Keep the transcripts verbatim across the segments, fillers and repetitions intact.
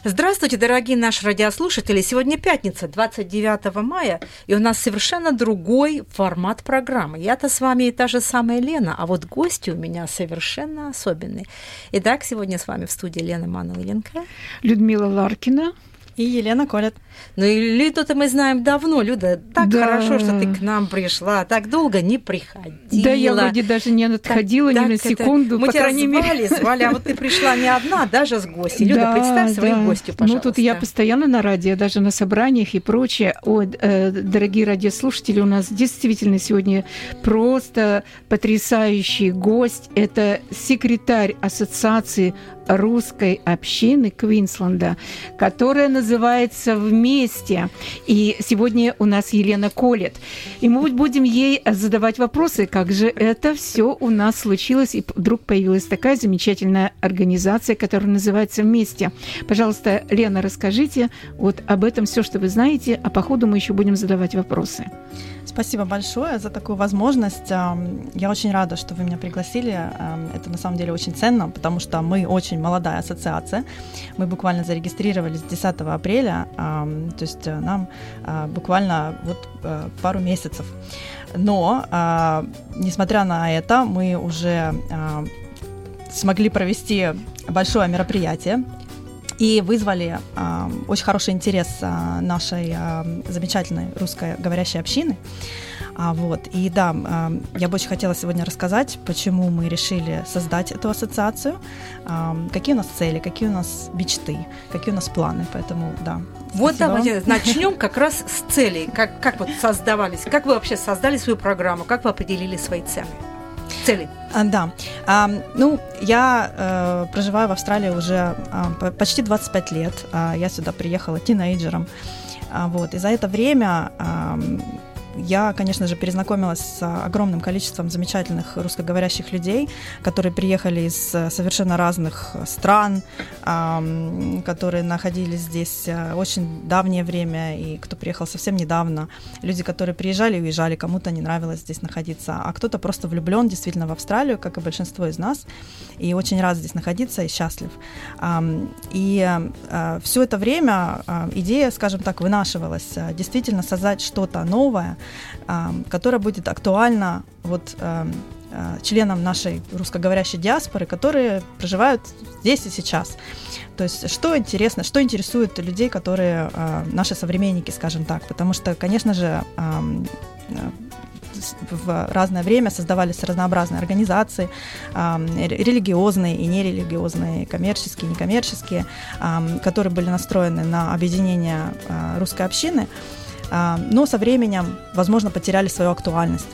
Здравствуйте, дорогие наши радиослушатели. Сегодня пятница, двадцать девятого мая, и у нас совершенно другой формат программы. Я-то с вами та же самая Лена, а вот гости у меня совершенно особенные. Итак, сегодня с вами в студии Лена Мануиленко, Людмила Ларкина и Елена Колет. Ну и Люду-то мы знаем давно. Люда, так да. хорошо, что ты к нам пришла, так долго не приходила. Да, я вроде даже не отходила так, ни на секунду, мы по тебя крайней звали, мере. звали, а вот ты пришла не одна, даже с гостей. Люда, да, представь своих да. гостей, пожалуйста. Ну, тут я постоянно на радио, даже на собраниях и прочее. Ой, э, дорогие радиослушатели, у нас действительно сегодня просто потрясающий гость. Это секретарь Ассоциации русской общины Квинсленда, которая называется «Вместе». И сегодня у нас Елена Колет. И мы будем ей задавать вопросы, как же это все у нас случилось. И вдруг появилась такая замечательная организация, которая называется «Вместе». Пожалуйста, Лена, расскажите вот об этом все, что вы знаете, а по ходу мы еще будем задавать вопросы. Спасибо большое за такую возможность. Я очень рада, что вы меня пригласили. Это на самом деле очень ценно, потому что мы очень молодая ассоциация. Мы буквально зарегистрировались десятого апреля, то есть нам буквально вот пару месяцев. Но, несмотря на это, мы уже смогли провести большое мероприятие и вызвали э, очень хороший интерес э, нашей э, замечательной русскоговорящей общины. А, вот. И да, э, я бы очень хотела сегодня рассказать, почему мы решили создать эту ассоциацию, э, какие у нас цели, какие у нас мечты, какие у нас планы. Поэтому, да. Вот давайте начнем как раз с целей. Как, как вот создавались, как вы вообще создали свою программу, как вы определили свои цели? Цели. А, да. А, ну, я э, проживаю в Австралии уже а, почти двадцать пять лет. А, я сюда приехала тинейджером. А, вот. И за это время а, я, конечно же, перезнакомилась с огромным количеством замечательных русскоговорящих людей, которые приехали из совершенно разных стран, которые находились здесь очень давнее время, и кто приехал совсем недавно. Люди, которые приезжали и уезжали, кому-то не нравилось здесь находиться, а кто-то просто влюблен действительно в Австралию, как и большинство из нас, и очень рад здесь находиться и счастлив. И все это время идея, скажем так, вынашивалась, действительно создать что-то новое, которая будет актуальна вот, э, э, членам нашей русскоговорящей диаспоры, которые проживают здесь и сейчас. То есть что интересно, что интересует людей, которые э, наши современники, скажем так, потому что, конечно же, э, в разное время создавались разнообразные организации, э, религиозные и нерелигиозные, коммерческие, некоммерческие, э, которые были настроены на объединение э, русской общины, но со временем, возможно, потеряли свою актуальность.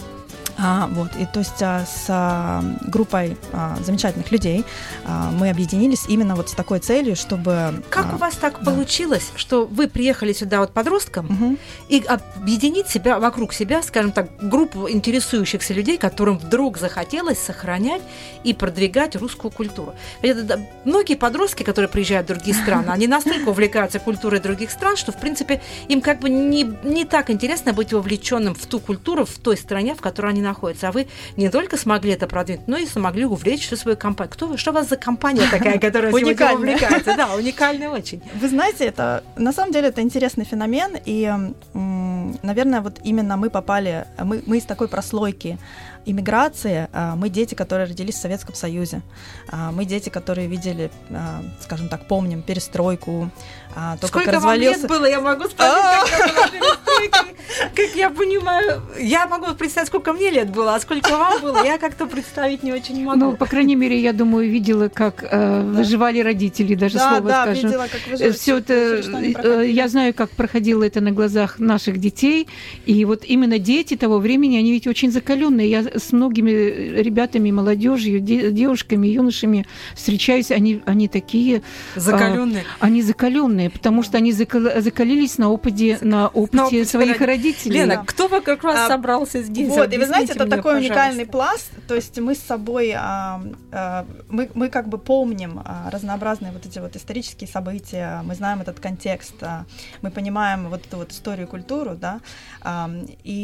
А, вот, и то есть а, с а, группой а, замечательных людей а, мы объединились именно вот с такой целью, чтобы... Как а, у вас так да. получилось, что вы приехали сюда вот подростком, угу. и объединить себя вокруг себя, скажем так, группу интересующихся людей, которым вдруг захотелось сохранять и продвигать русскую культуру? Ведь это, многие подростки, которые приезжают в другие страны, они настолько увлекаются культурой других стран, что, в принципе, им как бы не, не так интересно быть вовлеченным в ту культуру в той стране, в которой они находятся. А вы не только смогли это продвинуть, но и смогли увлечь всю свою компанию. Кто вы? Что у вас за компания такая, которая сегодня увлекается? Да, уникальная очень. Вы знаете, это на самом деле это интересный феномен, и, наверное, вот именно мы попали, мы, мы из такой прослойки иммиграции, мы дети, которые родились в Советском Союзе, мы дети, которые видели, скажем так, помним перестройку, то, сколько как развалился... вам лет было, я могу спросить, как была перестройка? Как я понимаю, я могу представить, сколько мне лет было, а сколько вам было, я как-то представить не очень могу. Ну, по крайней мере, я думаю, видела, как э, да. выживали родители, даже да, слово да, скажу. Видела, как выживали. Все это, э, я знаю, как проходило это на глазах наших детей, и вот именно дети того времени, они ведь очень закаленные. Я с многими ребятами, молодежью, де- девушками, юношами встречаюсь, они, они такие... Закаленные. Э, они закаленные, потому что они закал- закалились на опыте, на опыте, на опыте своих родителей. родителей. Лена, кто вокруг вас а, собрался здесь? Вот, и вы знаете, это мне, такой пожалуйста. уникальный пласт, то есть мы с собой, а, а, мы, мы как бы помним а, разнообразные вот эти вот исторические события, мы знаем этот контекст, а, мы понимаем вот эту вот историю, культуру, да, а, и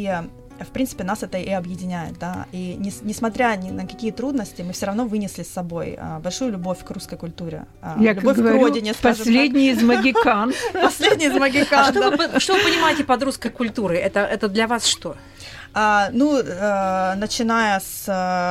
в принципе, нас это и объединяет, да, и не, несмотря ни на какие трудности, мы все равно вынесли с собой а, большую любовь к русской культуре, а, Я любовь говорю, к родине, последний из магикан. Последний из магикан, а что вы понимаете под русской культурой? Это для вас что? А, ну, э, начиная с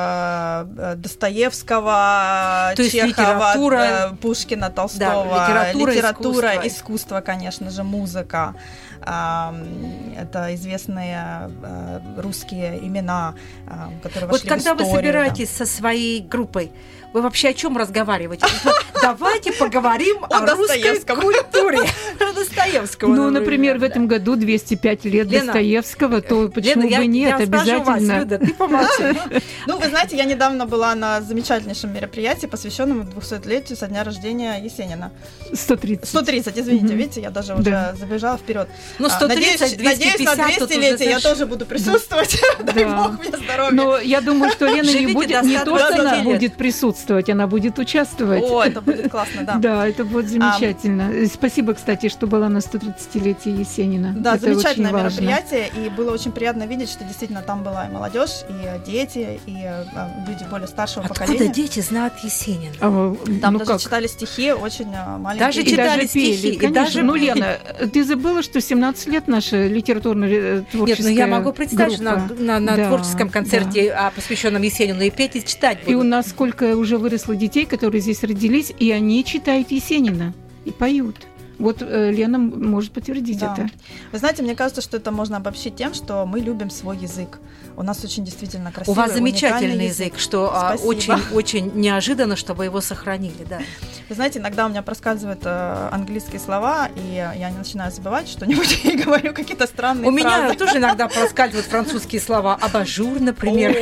э, Достоевского, то Чехова, литература, Пушкина, Толстого, да, литература, литература искусство. искусство, конечно же, музыка. А, это известные э, русские имена, э, которые вошли вот когда в историю. Вы собираетесь да. со своей группой, вы вообще о чем разговариваете? Давайте поговорим о русской культуре. О Достоевском. Ну, например, в этом году двести пять лет Достоевского, то почему бы нет, обязательно. Люда, ты помолчи. Ну, вы знаете, я недавно была на замечательнейшем мероприятии, посвященном двухсотлетию со дня рождения Есенина. сто тридцать. сто тридцать, извините, видите, я даже уже забежала вперед. Ну, сто тридцать, надеюсь, на двухсотлетие я тоже буду присутствовать. Дай бог мне здоровья. Но я думаю, что Лена не будет, не то, что она будет присутствовать, она будет участвовать. О, это будет классно, да. Да, это будет замечательно. А, Спасибо, кстати, что была на сто тридцатилетие Есенина. Да, это замечательное мероприятие, и было очень приятно видеть, что действительно там была и молодежь, и дети, и а, люди более старшего Откуда поколения. Откуда дети знают Есенина? А, там ну даже как? читали стихи очень маленькие. Даже читали даже стихи. Пели, и даже ну, Лена, ты забыла, что семнадцать лет наша литературно-творческая Нет, ну я могу представить, что на, на, на да, творческом концерте, да. посвященном Есенину, и петь, и читать будут. И у нас сколько уже выросло детей, которые здесь родились, и они читают Есенина и поют. Вот э, Лена может подтвердить да. это. Вы знаете, мне кажется, что это можно обобщить тем, что мы любим свой язык. У нас очень действительно красивый, У вас замечательный язык, язык, что очень-очень неожиданно, что вы его сохранили. Да. Вы знаете, иногда у меня проскальзывают э, английские слова, и я начинаю забывать что-нибудь и говорю какие-то странные У фразы. меня тоже иногда проскальзывают французские слова. Абажур, например.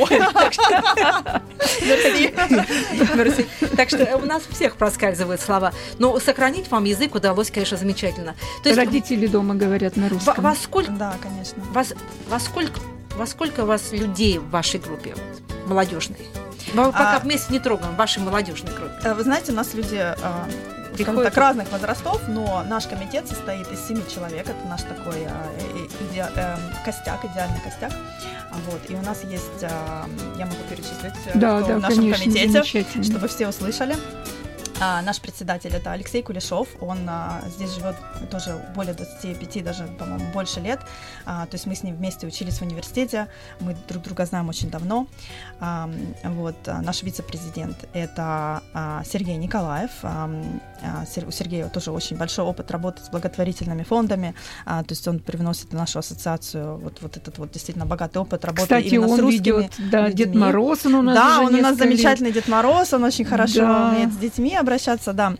Так что у нас всех проскальзывают слова. Но сохранить вам язык удалось, конечно, замечательно. То есть родители дома говорят на русском. Во сколько? Да, конечно. Вас, во сколько, во сколько у вас людей в вашей группе вот, молодежной? Мы а, пока вместе не трогаем в вашей молодежной группе. Вы знаете, у нас люди, скажем так, разных возрастов, но наш комитет состоит из семи человек. Это наш такой иде, э, костяк, идеальный костяк. Вот. И у нас есть, я могу перечислить, да, кто да, в нашем конечно, комитете, чтобы все услышали. А, наш председатель это Алексей Кулешов, он а, здесь живет тоже более двадцати пяти, даже, по-моему, больше лет. А, то есть мы с ним вместе учились в университете, мы друг друга знаем очень давно. А, вот, а, наш вице-президент это а, Сергей Николаев. А, а, у Сергея тоже очень большой опыт работы с благотворительными фондами. А, то есть он привносит в нашу ассоциацию вот, вот этот вот действительно богатый опыт работы. Кстати, именно он с русскими ведет, да, людьми. Дед Мороз, он у нас да, уже он у нас замечательный лет. Дед Мороз, он очень хорошо да. умеет с детьми обращаться, да.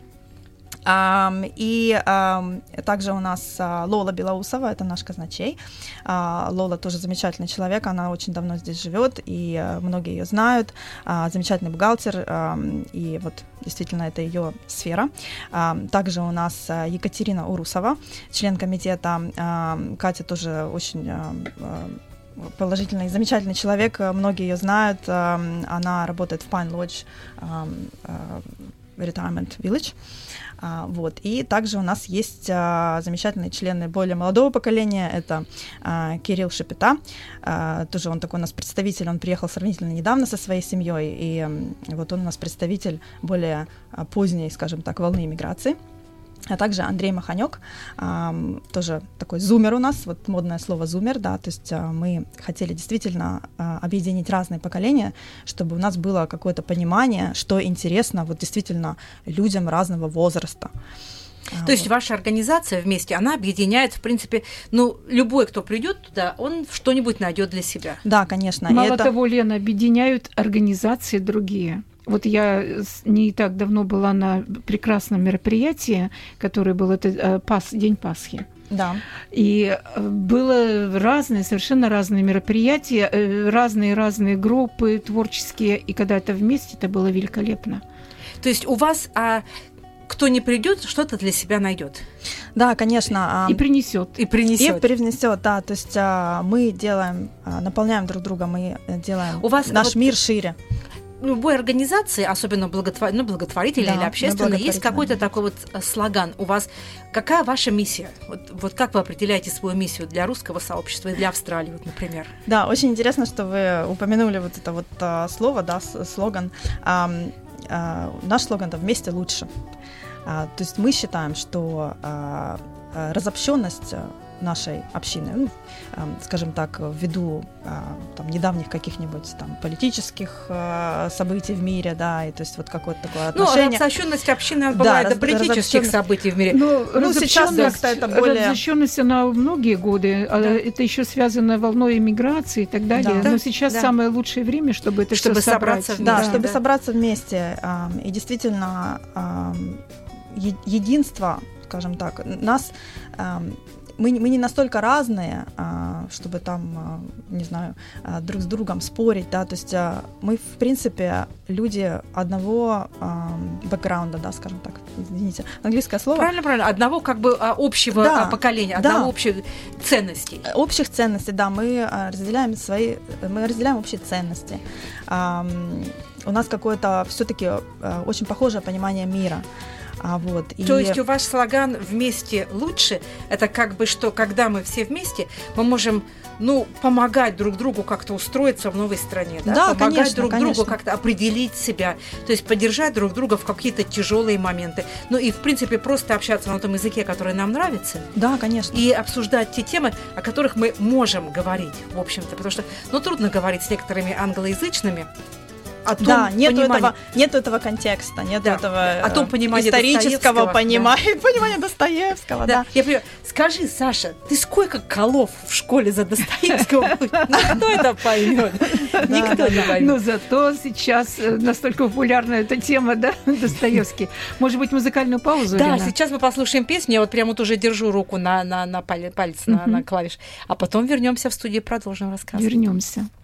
Um, и um, также у нас uh, Лола Белоусова, это наш казначей. Uh, Лола тоже замечательный человек, она очень давно здесь живет, и uh, многие ее знают. Uh, замечательный бухгалтер, uh, и вот действительно это ее сфера. Uh, также у нас uh, Екатерина Урусова, член комитета. Uh, Катя тоже очень uh, uh, положительный, замечательный человек, многие ее знают. Uh, она работает в Pine Lodge uh, uh, Retirement Village. А, вот. И также у нас есть а, замечательные члены более молодого поколения, это а, Кирилл Шепета, а, тоже он такой у нас представитель, он приехал сравнительно недавно со своей семьей, и а, вот он у нас представитель более а, поздней, скажем так, волны иммиграции. А также Андрей Маханёк, э, тоже такой зумер у нас, вот модное слово зумер, да, то есть э, мы хотели действительно э, объединить разные поколения, чтобы у нас было какое-то понимание, что интересно вот действительно людям разного возраста. То вот. Есть ваша организация вместе, она объединяет, в принципе, ну, любой, кто придет туда, он что-нибудь найдет для себя. Да, конечно. Мало это... того, Лена, объединяют организации другие. Вот я не так давно была на прекрасном мероприятии, которое было это Пас, День Пасхи. Да. И было разные, совершенно разные мероприятия, разные-разные группы творческие, и когда это вместе, это было великолепно. То есть у вас, а, кто не придет, что-то для себя найдет. Да, конечно. И принесет. И принесет. И привнесет, да. То есть мы делаем, наполняем друг друга, мы делаем у вас наш вот... мир шире. любой организации, особенно благотвор... ну, благотворительной Да, или общественной, есть благотворительной. какой-то такой вот слоган. У вас какая ваша миссия? Вот, вот как вы определяете свою миссию для русского сообщества и для Австралии, вот, например? Да, очень интересно, что вы упомянули вот это вот а, слово, да, с- слоган. А, а, наш слоган-то «Вместе лучше». А, то есть мы считаем, что а, а, разобщенность нашей общины, ну, а, скажем так, ввиду а, там, недавних каких-нибудь там политических а, событий в мире, да, и то есть вот какое-то такое Ну, отношение. разобщенность общины Да, бывает раз- до политических разобщенность. событий в мире. Ну, Ну, сейчас разобщенность- как-то это более- разобщенность, она многие годы, а Да. это еще связано волной эмиграции и так далее. Да. Но сейчас Да. самое лучшее время, чтобы это Чтобы всё собраться собрать. вместе. Да, Да, чтобы да. собраться вместе. а, И действительно, а, е- единство, скажем так, нас... а, Мы, не- мы не настолько разные, а, чтобы там, а, не знаю, а, друг с другом спорить, да, то есть а, мы, в принципе, люди одного а, бэкграунда, да, скажем так, извините, английское слово. Правильно, правильно. Одного как бы а, общего Да, а, поколения, да. одного общих ценностей. Общих ценностей, да, мы а, разделяем свои, мы разделяем общие ценности. Ам, У нас какое-то все-таки очень похожее понимание мира. А вот, То и- есть у вас слоган «Вместе лучше» — это как бы что, когда мы все вместе, мы можем, ну, помогать друг другу как-то устроиться в новой стране, да? Да, помогать конечно, друг конечно. другу как-то определить себя, то есть поддержать друг друга в какие-то тяжелые моменты. Ну и, в принципе, просто общаться на том языке, который нам нравится, Да, конечно. и обсуждать те темы, о которых мы можем говорить, в общем-то, потому что, ну, трудно говорить с некоторыми англоязычными о том Да, нету понимании. этого, нету этого контекста, нету Да, этого о том э, понимании исторического Достоевского, понимания, понимания Достоевского, Да. да. Я понимаю. Скажи, Саша, ты сколько колов в школе за Достоевского? Ну, кто это поймет? Никто не Но поймет. зато сейчас э, настолько популярна эта тема, да, Достоевский. Может быть, музыкальную паузу, Да, Лена? сейчас мы послушаем песню. Я вот прямо вот уже держу руку на, на, на палец, палец на, Мгм. на клавиш. А потом вернемся в студию и продолжим рассказ. Вернемся.